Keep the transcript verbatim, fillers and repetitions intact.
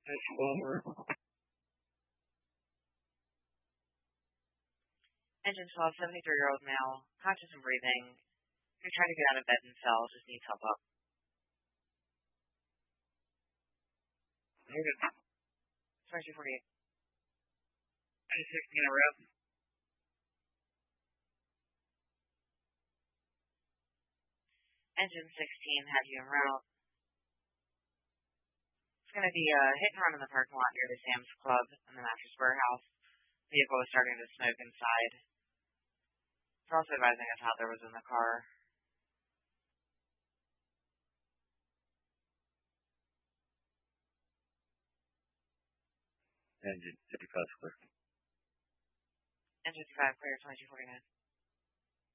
It's over. Engine twelve, seventy-three-year-old male, conscious and breathing, who tried to get out of bed and fell, just needs help up. Okay. twenty-two forty-eight. Engine sixteen, a rep. Engine sixteen had you en route. It's going to be a hit and run in the parking lot near the Sam's Club and the Mattress Warehouse. Vehicle was starting to smoke inside. It's also advising us how there was in the car. Engine fifty-five clear. Engine fifty-five clear, twenty-two forty-nine.